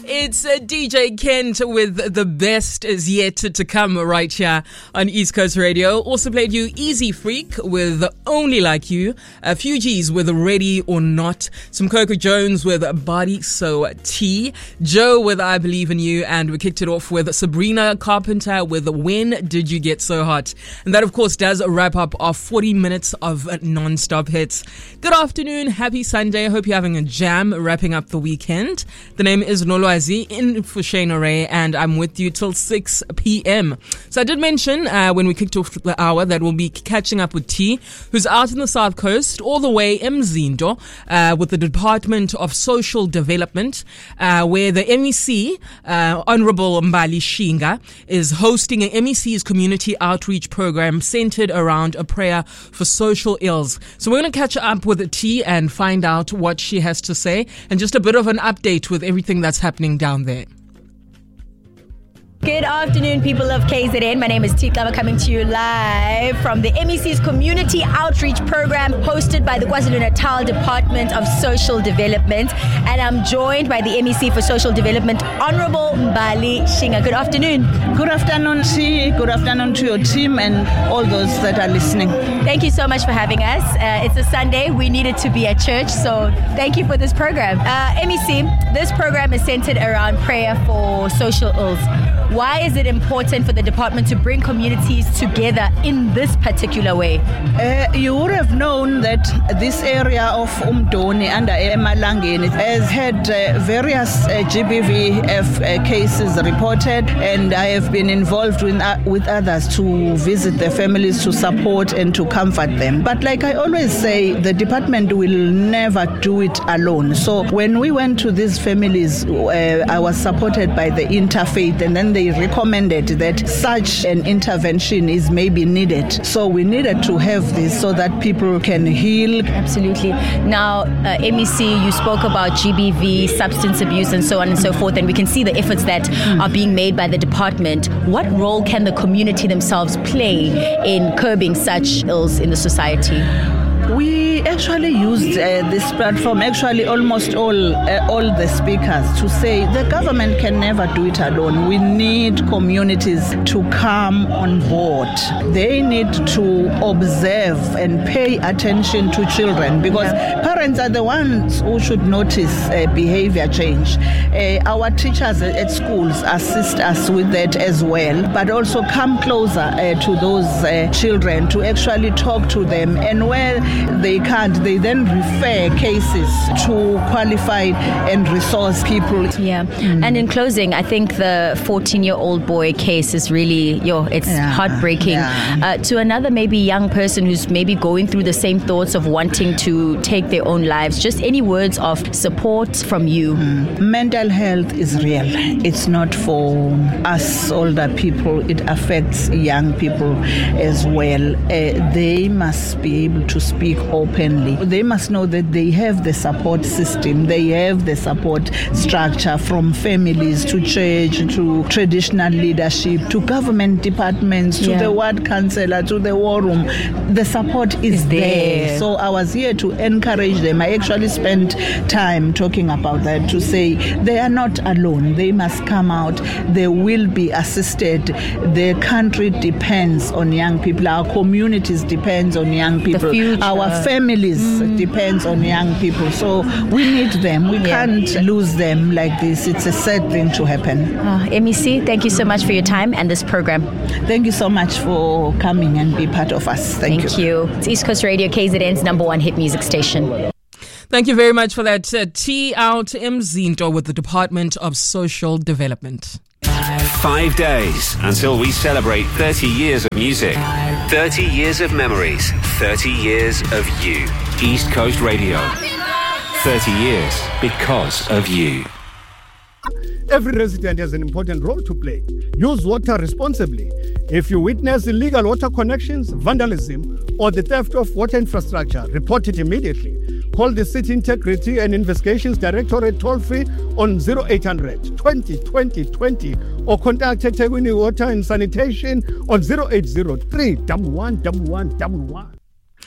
It's DJ Kent with The Best Is Yet to Come right here on East Coast Radio. Also played you Easy Freak with Only Like You, Fugees with Ready or Not, some Coco Jones with Body So T, Joe with I Believe in You, and we kicked it off with Sabrina Carpenter with When Did You Get So Hot. And that, of course, does wrap up our 40 minutes of non-stop hits. Good afternoon, happy Sunday. I hope you're having a jam wrapping up the weekend. The name is Nolwazi in for Shane Ray, and I'm with you till 6 p.m. So I did mention when we kicked off the hour that we'll be catching up with T, who's out in the South Coast, all the way Mzindo, with the Department of Social Development, where the MEC, Honorable Mbali Shinga, is hosting an MEC's community outreach program centered around a prayer for social ills. So we're going to catch up with T and find out what she has to say, and just a bit of an update with everything that's happening down there. Good afternoon, people of KZN. My name is Tikaba, coming to you live from the MEC's Community Outreach Program hosted by the KwaZulu-Natal Department of Social Development. And I'm joined by the MEC for Social Development, Honorable Mbali Shinga. Good afternoon. Good afternoon, T. Good afternoon to your team and all those that are listening. Thank you so much for having us. It's a Sunday. We needed to be at church, so thank you for this program. MEC, this program is centered around prayer for social ills. Why is it important for the department to bring communities together in this particular way? You would have known that this area of Umdoni under Emalangeni has had various GBV cases reported, and I have been involved with others to visit the families, to support and to comfort them. But like I always say, the department will never do it alone. So when we went to these families, I was supported by the interfaith, and then they recommended that such an intervention is maybe needed. So we needed to have this so that people can heal. Absolutely. Now, MEC, you spoke about GBV, substance abuse, and so on and so forth, and we can see the efforts that are being made by the department. What role can the community themselves play in curbing such ills in the society? We actually used this platform, actually almost all the speakers, to say the government can never do it alone. We need communities to come on board. They need to observe and pay attention to children, because parents are the ones who should notice behavior change. Our teachers at schools assist us with that as well, but also come closer to those children to actually talk to them, and where they can't, they then refer cases to qualified and resource people. Yeah. And in closing, I think the 14-year-old boy case is really, it's heartbreaking. To another maybe young person who's maybe going through the same thoughts of wanting to take their own lives, just any words of support from you? Mental health is real. It's not for us older people. It affects young people as well. They must be able to speak openly. They must know that they have the support system, they have the support structure, from families to church to traditional leadership to government departments to the ward councillor to the war room. The support is there. So I was here to encourage them. I actually spent time talking about that, to say they are not alone. They must come out. They will be assisted. The country depends on young people. Our communities depends on young people. Our families depends on young people. So we need them. We can't lose them like this. It's a sad thing to happen. MEC, thank you so much for your time and this program. Thank you so much for coming and be part of us. Thank you. It's East Coast Radio, KZN's #1 hit music station. Thank you very much for that. T out Mzindo with the Department of Social Development. 5 days until we celebrate 30 years of music, 30 years of memories, 30 years of you. East Coast Radio. 30 years because of you. Every resident has an important role to play. Use water responsibly. If you witness illegal water connections, vandalism, or the theft of water infrastructure, report it immediately. Call the City Integrity and Investigations Directorate toll-free on 0800 20 20 20 or contact eThekwini Water and Sanitation on 0803 11 11 11.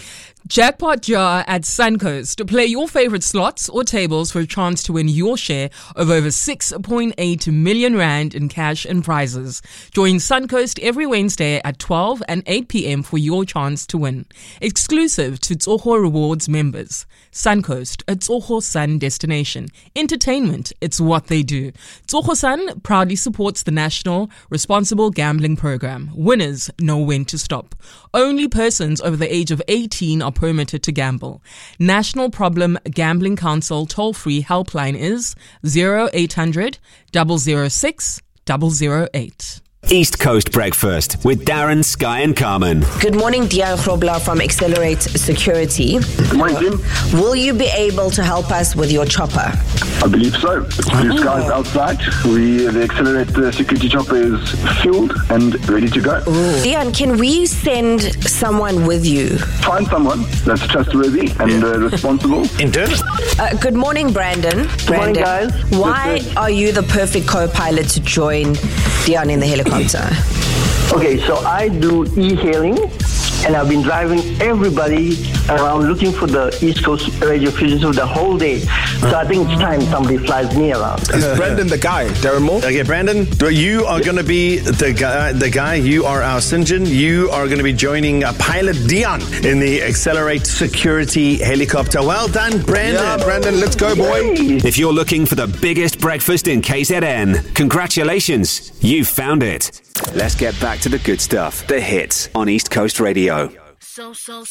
Jackpot Jar at Suncoast to play your favorite slots or tables for a chance to win your share of over 6.8 million rand in cash and prizes. Join Suncoast every Wednesday at 12 and 8 p.m. for your chance to win. Exclusive to Tsoho Rewards members. Suncoast, a Tsoho Sun destination. Entertainment, it's what they do. Tsoho Sun proudly supports the National Responsible Gambling Program. Winners know when to stop. Only persons over the age of 18 are permitted to gamble. National Problem Gambling Council toll-free helpline is 0800 006 008. East Coast Breakfast with Darren, Sky and Carmen. Good morning, Dian Grobler from Accelerate Security. Good morning, Jim. Will you be able to help us with your chopper? I believe so. Blue skies outside. The Accelerate Security chopper is fueled and ready to go. Dian, can we send someone with you? Find someone that's trustworthy and responsible. Good morning, Brandon. Good morning, guys. Why are you the perfect co-pilot to join Dian in the helicopter? Okay, so I do e-hailing, and I've been driving everybody around looking for the East Coast Radio Fusion the whole day. So I think it's time somebody flies me around. Is Brandon the guy? Darren Moore? Okay, Brandon, you are going to be the guy. You are our St. John. You are going to be joining pilot Dian in the Accelerate Security helicopter. Well done, Brandon. Yeah, Brandon, let's go, boy. If you're looking for the biggest breakfast in KZN, congratulations, you've found it. Let's get back to the good stuff, the hits on East Coast Radio. So